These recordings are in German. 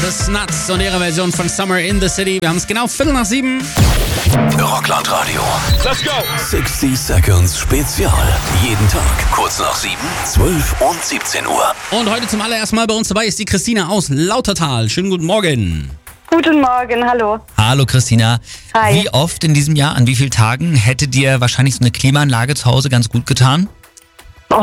The Snuts und ihre Version von Summer in the City. Wir haben es genau 7:15. Rockland Radio. Let's go! 60 Seconds Spezial. Jeden Tag kurz nach 7, 12 und 17 Uhr. Und heute zum allerersten Mal bei uns dabei ist die Christina aus Lautertal. Schönen guten Morgen. Guten Morgen, hallo. Hallo Christina. Hi. Wie oft in diesem Jahr, an wie vielen Tagen hätte dir wahrscheinlich so eine Klimaanlage zu Hause ganz gut getan? Oh,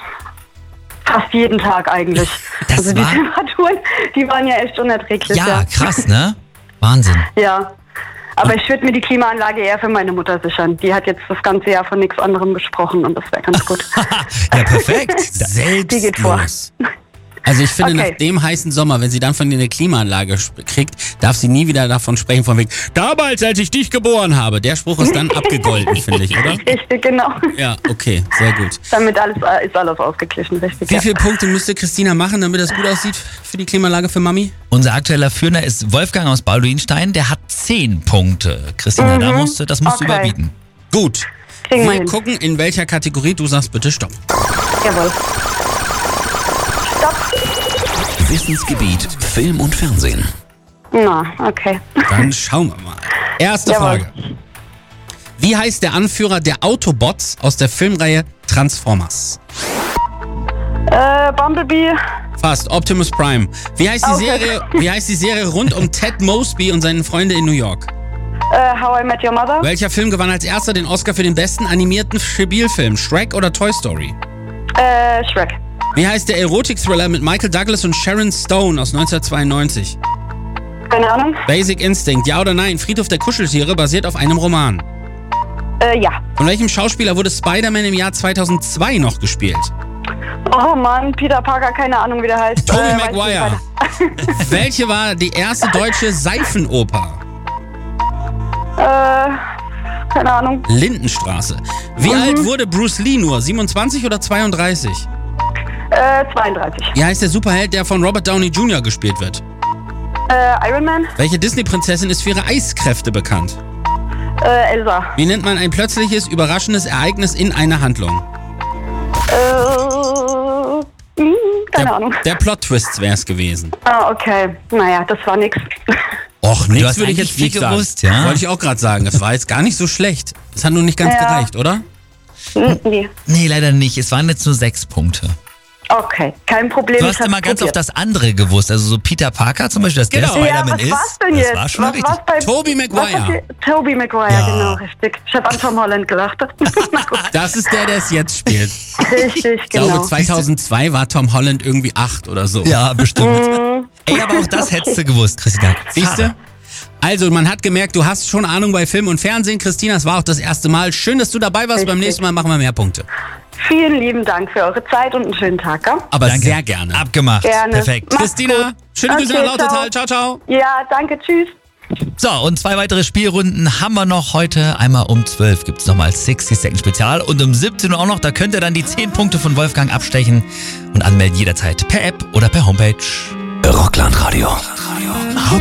fast jeden Tag eigentlich. Das Die war- Temperaturen, die waren ja echt unerträglich. Ja, krass, ne? Wahnsinn. Ja. Aber ich würde mir die Klimaanlage eher für meine Mutter sichern. Die hat jetzt das ganze Jahr von nichts anderem gesprochen und das wäre ganz gut. Ja, perfekt. Die geht vor. Selbstlos. Also ich finde, Okay. nach dem heißen Sommer, wenn sie dann von dir eine Klimaanlage kriegt, darf sie nie wieder davon sprechen, von wegen, damals, als ich dich geboren habe. Der Spruch ist dann abgegolten, finde ich, oder? Richtig, genau. Ja, okay, sehr gut. Damit ist alles ausgeglichen, richtig. Wie ja. viele Punkte müsste Christina machen, damit das gut aussieht für die Klimaanlage für Mami? Unser aktueller Führer ist Wolfgang aus Balduinstein, der hat 10 Punkte. Christina, das musst du Okay. überbieten. Gut. Kriegen wir Wir hin. gucken, in welcher Kategorie du sagst, bitte stopp. Jawohl. Stopp. Wissensgebiet Film und Fernsehen. Na, okay. Dann schauen wir mal. Erste Jawohl. Frage. Wie heißt der Anführer der Autobots aus der Filmreihe Transformers? Bumblebee. Fast, Optimus Prime. Wie heißt die Serie rund um Ted Mosby und seine Freunde in New York? How I Met Your Mother. Welcher Film gewann als erster den Oscar für den besten animierten Spielfilm? Shrek oder Toy Story? Shrek. Wie heißt der Erotik-Thriller mit Michael Douglas und Sharon Stone aus 1992? Keine Ahnung. Basic Instinct, ja oder nein? Friedhof der Kuscheltiere basiert auf einem Roman. Ja. Von welchem Schauspieler wurde Spider-Man im Jahr 2002 noch gespielt? Oh Mann, Peter Parker, keine Ahnung, wie der heißt. Tobey Weiß Maguire. nicht Welche war die erste deutsche Seifenoper? weiter. Keine Ahnung. Lindenstraße. Wie alt wurde Bruce Lee nur? 27 oder 32? 32. Wie heißt der Superheld, der von Robert Downey Jr. gespielt wird? Iron Man. Welche Disney-Prinzessin ist für ihre Eiskräfte bekannt? Elsa. Wie nennt man ein plötzliches, überraschendes Ereignis in einer Handlung? Keine Ahnung. Der Plot-Twist wäre es gewesen. Ah, okay. Naja, das war nix. Och, Du nichts hast würde ich eigentlich jetzt nicht viel sagen. gewusst, ja? Wollte ich auch gerade sagen. Das war jetzt gar nicht so schlecht. Das hat nur nicht ganz Ja. gereicht, oder? Nee. Nee, leider nicht. Es waren jetzt nur 6 Punkte. Okay, kein Problem. Du ich hast hab's immer ganz probiert. auf das andere gewusst. Also so Peter Parker zum Beispiel, dass der Genau. Ja, Spider-Man was ist. war's denn Das jetzt? war schon richtig. Was bei Tobey Maguire. Tobey Maguire, Ja. genau, richtig. Ich habe an Tom Holland gelacht. Na gut. Das ist der es jetzt spielt. Richtig, Ich glaube, genau. 2002 war Tom Holland irgendwie 8 oder so. Ja, bestimmt. Ey, aber auch das hättest du gewusst, Christina. Siehst du? Also, man hat gemerkt, du hast schon Ahnung bei Film und Fernsehen. Christina, es war auch das erste Mal. Schön, dass du dabei warst. Beim Richtig. nächsten Mal machen wir mehr Punkte. Vielen lieben Dank für eure Zeit und einen schönen Tag. Gell? Aber Danke. sehr gerne. Abgemacht. Gerne. Perfekt. Macht's Christina, gut. schöne Grüße Okay, nach Lautertal. Ciao, ciao. Ja, danke, tschüss. So, und 2 weitere Spielrunden haben wir noch heute. Einmal um 12 gibt es nochmal 60 Second Spezial und um 17 Uhr auch noch. Da könnt ihr dann die 10 Punkte von Wolfgang abstechen und anmelden jederzeit per App oder per Homepage. Rockland Radio.